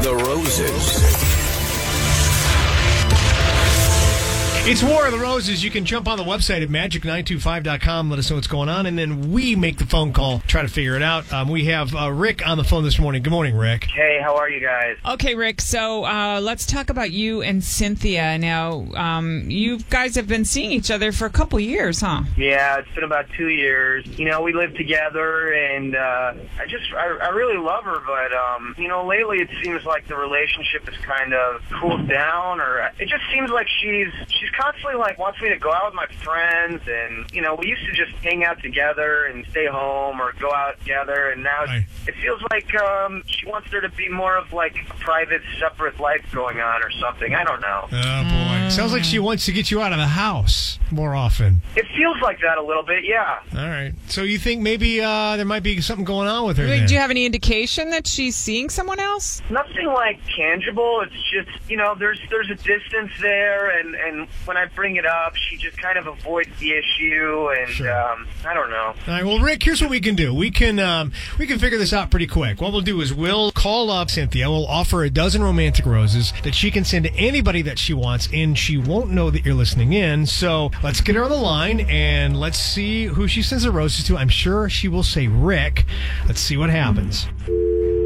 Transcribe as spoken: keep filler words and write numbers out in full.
the Roses. It's War of the Roses. You can jump on the website at magic nine two five dot com. Let us know what's going on, and then we make the phone call, try to figure it out. Um, we have uh, Rick on the phone this morning. Good morning, Rick. Hey, how are you guys? Okay, Rick, so uh, let's talk about you and Cynthia. Now, um, you guys have been seeing each other for a couple years, huh? Yeah, it's been about two years. You know, we live together, and uh, I just, I, I really love her, but, um, you know, lately it seems like the relationship has kind of cooled down, or it just seems like she's, she's constantly, like, wants me to go out with my friends, and, you know, we used to just hang out together and stay home or go out together, and now Right. it feels like um, she wants there to be more of, like, a private, separate life going on or something. I don't know. Oh, boy. Sounds like she wants to get you out of the house more often. It feels like that a little bit, yeah. All right. So you think maybe uh, there might be something going on with her Rick, then? do you have any indication that she's seeing someone else? Nothing like tangible. It's just, you know, there's there's a distance there, and, and when I bring it up, she just kind of avoids the issue, and Sure. um, I don't know. All right, well, Rick, here's what we can do. We can um, we can figure this out pretty quick. What we'll do is we'll call up Cynthia. We'll offer a dozen romantic roses that she can send to anybody that she wants, and she won't know that you're listening in. So let's get her on the line, and let's see who she sends the roses to. I'm sure she will say Rick. Let's see what happens.